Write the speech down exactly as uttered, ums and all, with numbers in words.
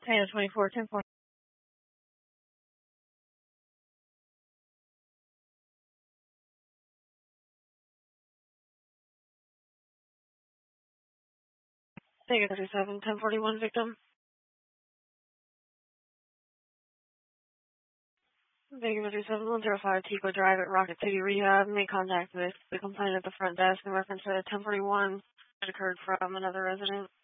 Toyota twenty-four, ten four. Vegas thirty-seven, ten forty-one victim. Vegas thirty-seven, one zero five, Tico Drive at Rocket City Rehab. Made contact with the complainant at the front desk in reference to ten forty-one that occurred from another resident.